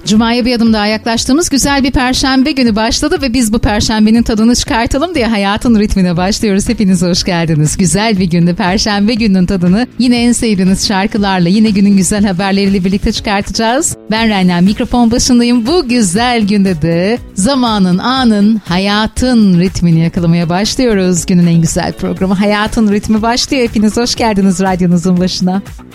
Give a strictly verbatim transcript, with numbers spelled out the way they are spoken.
Cuma'ya bir adım daha yaklaştığımız güzel bir perşembe günü başladı ve biz bu perşembenin tadını çıkartalım diye hayatın ritmine başlıyoruz. Hepiniz hoş geldiniz. Güzel bir günde perşembe gününün tadını yine en sevdiğiniz şarkılarla, yine günün güzel haberleriyle birlikte çıkartacağız. Ben Reyna, mikrofon başındayım. Bu güzel günde de zamanın, anın, hayatın ritmini yakalamaya başlıyoruz. Günün en güzel programı Hayatın Ritmi başlıyor. Hepiniz hoş geldiniz radyonuzun başına.